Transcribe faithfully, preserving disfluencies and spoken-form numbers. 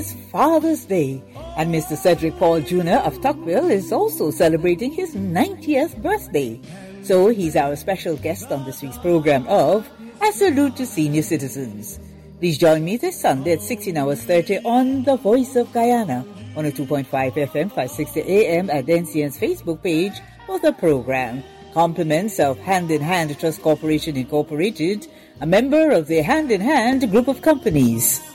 Father's Day, and Mister Cedric Paul Junior of Tuckville is also celebrating his ninetieth birthday. So he's our special guest on this week's program of A Salute to Senior Citizens. Please join me this Sunday at sixteen hours thirty on The Voice of Guyana, one oh two point five F M, five sixty A M at N C N's Facebook page for the program. Compliments of Hand in Hand Trust Corporation Incorporated, a member of the Hand in Hand group of companies.